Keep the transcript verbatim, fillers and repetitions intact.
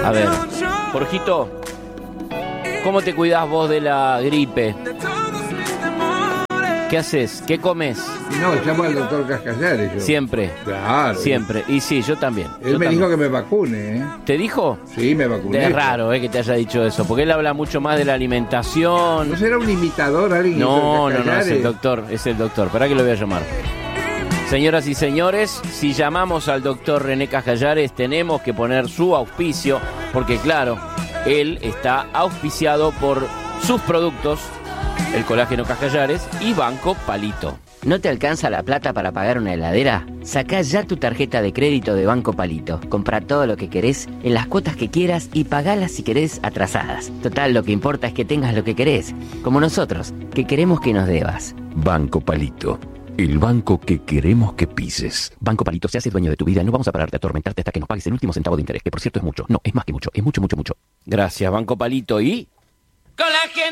A ver, Jorgito, ¿cómo te cuidás vos de la gripe? ¿Qué haces? ¿Qué comes? No, llamo al doctor Cascallares. Yo. Siempre. Claro. Siempre. Y sí, yo también. Él yo me también. dijo que me vacune, ¿eh? ¿Te dijo? Sí, me vacuné. Es raro, eh, que te haya dicho eso, porque él habla mucho más de la alimentación. ¿No será un imitador alguien? No, no, no, es el doctor, es el doctor. Esperá que lo voy a llamar. Señoras y señores, si llamamos al doctor René Cascallares, tenemos que poner su auspicio, porque claro, él está auspiciado por sus productos, el colágeno Cascallares y Banco Palito. ¿No te alcanza la plata para pagar una heladera? Sacá ya tu tarjeta de crédito de Banco Palito. Compra todo lo que querés, en las cuotas que quieras y pagalas si querés atrasadas. Total, lo que importa es que tengas lo que querés, como nosotros, que queremos que nos debas. Banco Palito, el banco que queremos que pises. Banco Palito, se hace dueño de tu vida. No vamos a parar de atormentarte hasta que nos pagues el último centavo de interés, que por cierto es mucho. No, es más que mucho, es mucho, mucho, mucho. Gracias, Banco Palito y... ¡Colágeno!